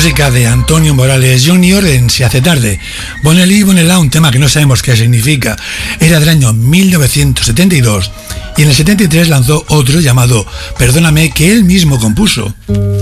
música de Antonio Morales Jr. en Se hace tarde. Bonelí, Bonelá, un tema que no sabemos qué significa. Era del año 1972 y en el 73 lanzó otro llamado Perdóname, que él mismo compuso.